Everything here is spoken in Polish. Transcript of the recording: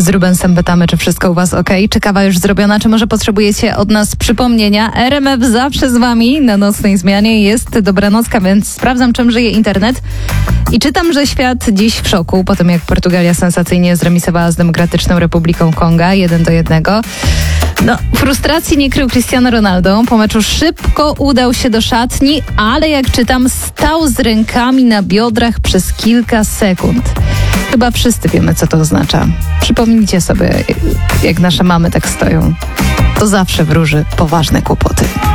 Z Rubensem pytamy, czy wszystko u was okej? Czy kawa już zrobiona? Czy może potrzebujecie od nas przypomnienia? RMF zawsze z wami na nocnej zmianie. Jest dobranocka, więc sprawdzam, czym żyje internet. I czytam, że świat dziś w szoku po tym, jak Portugalia sensacyjnie zremisowała z Demokratyczną Republiką Konga 1-1. No, frustracji nie krył Cristiano Ronaldo. Po meczu szybko udał się do szatni, ale jak czytam, stał z rękami na biodrach przez kilka sekund. Chyba wszyscy wiemy, co to oznacza. Przypomnijcie sobie, jak nasze mamy tak stoją. To zawsze wróży poważne kłopoty.